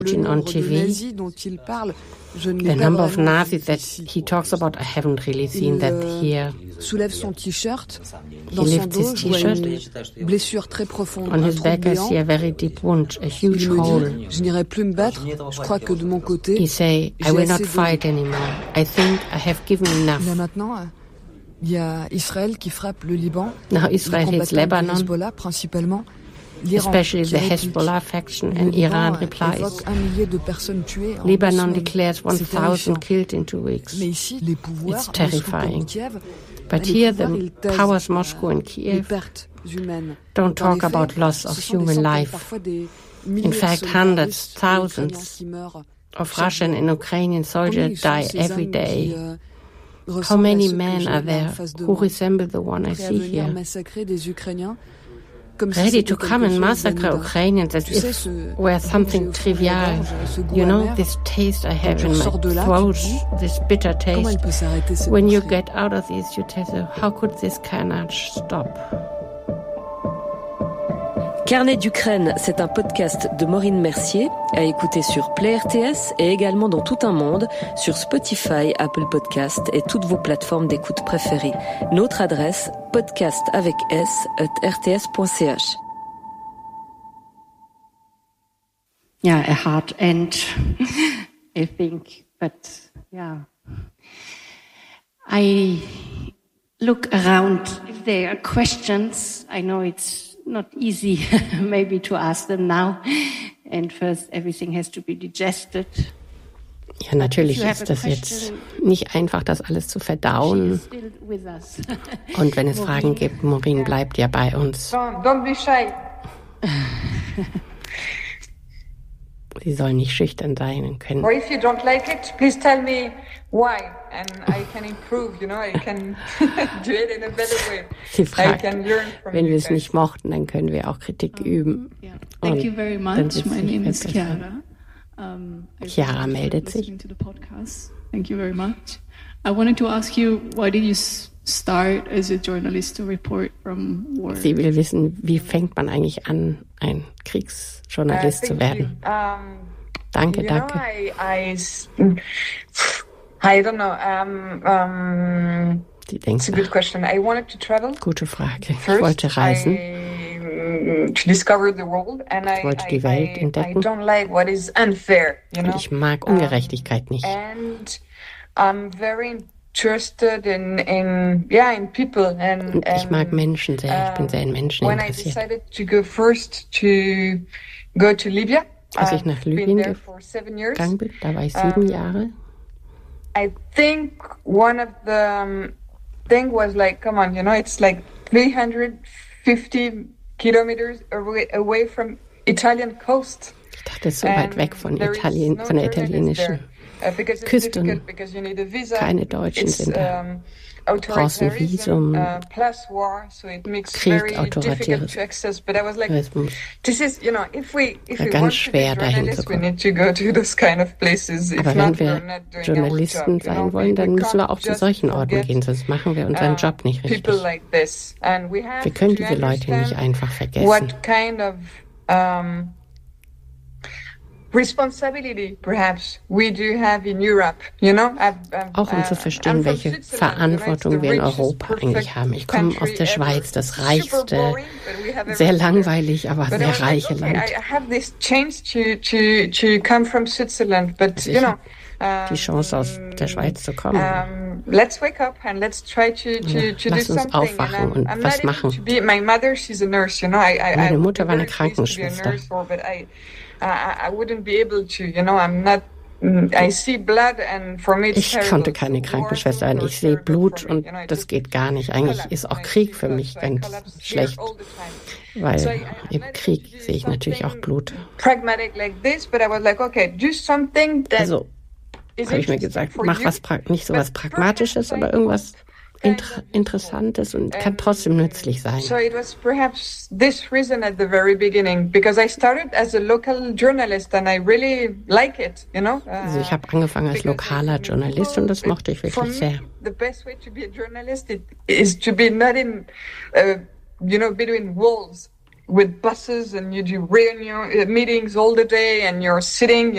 on TV, the number of Nazis that he talks about, I haven't really seen that here. He lifts his T-shirt. On his back I see a very deep wound, a huge hole. He say, I will not fight anymore. I think I have given enough. Now Israel hits Lebanon, especially the Hezbollah faction, and Iran replies. Lebanon declares 1,000 killed in 2 weeks. It's terrifying. But here the powers Moscow and Kiev don't talk about loss of human life. In fact, hundreds, thousands of Russian and Ukrainian soldiers die every day. How many men are there who resemble the one I see here? Ready to come and massacre Ukrainians as if we're something trivial. You know, this taste I have in my throat, this bitter taste. When you get out of this, you tell yourself, how could this carnage stop? Carnet d'Ukraine, c'est un podcast de Maureen Mercier, à écouter sur Play RTS et également dans tout un monde, sur Spotify, Apple Podcast et toutes vos plateformes d'écoute préférées. Notre adresse, podcast@rts.ch. Yeah, a hard end, I think, but yeah. I look around if there are questions. I know it's not easy maybe to ask them now. And first everything has to be digested. Ja, natürlich ist das jetzt nicht einfach, das alles zu verdauen. Und wenn es Fragen gibt, Maureen bleibt ja bei uns. Don't be shy. Sie soll nicht schüchtern sein und können. Or if you don't like it, please tell me why, and I can improve. You know, I can do it in a better way. Sie fragt, wenn wir es nicht mochten, dann können wir auch Kritik üben. Yeah. Thank you very much. My name is Chiara. Chiara meldet sich. Thank you very much. I wanted to ask you, why did you start as a journalist to report from war? Sie will wissen, wie fängt man eigentlich an, ein Kriegsjournalist zu werden? Danke, danke. I don't know. Sie denkt, it's a good question. I wanted to travel. Gute Frage. Ich wollte reisen. To discover the world, and ich wollte die Welt entdecken. I don't like what is unfair, you know? Und ich mag Ungerechtigkeit nicht. And I'm very interested in people. Und ich mag Menschen sehr. Ich bin sehr in Menschen interessiert. When I decided to go first to Libya, als ich nach Libyen gegangen bin, da war ich 7 Jahre. I think one of the thing was like, come on, you know, it's like 350 kilometers away from Italian coast. Ich dachte, es ist so weit weg von Italien, von der italienischen Küste. Und keine Deutschen sind da. Brauchst ein Visum, Krieg, autoritäres Tourismus. War ganz schwer, dahin zu kommen. Aber wenn wir Journalisten sein wollen, dann müssen wir auch zu solchen Orten gehen, sonst machen wir unseren Job nicht richtig. Wir können diese Leute nicht einfach vergessen. Responsibility, perhaps, we do have in Europe, you know? Auch um zu verstehen, welche Verantwortung wir in Europa eigentlich haben. Ich komme aus der Schweiz, das reichste, sehr langweilig, aber sehr reiche Land. I have this chance to come from Switzerland, but you know. Die Chance, aus der Schweiz zu kommen. Let's wake up and let's try to Lass do uns something. aufwachen und was machen. My mother, she's a nurse, you know. Meine Mutter war eine Krankenschwester. I wouldn't be able to, you know, I'm not, I see blood and for me it's Ich konnte keine Krankenschwester sein. Ich sehe Blut und das geht gar nicht. Eigentlich ist auch Krieg für mich ganz schlecht, weil im Krieg sehe ich natürlich auch Blut. Also habe ich mir gesagt, mach was, nicht so was Pragmatisches, aber irgendwas Interessantes und kann trotzdem nützlich sein. So it was perhaps this reason at the very beginning, because I started as a local journalist and I really like it, you know. Also ich habe angefangen als lokaler Journalist und das mochte ich wirklich sehr. The best way to be a journalist is to be not in, you know, between walls. with buses and you do reunion meetings all the day and you're sitting,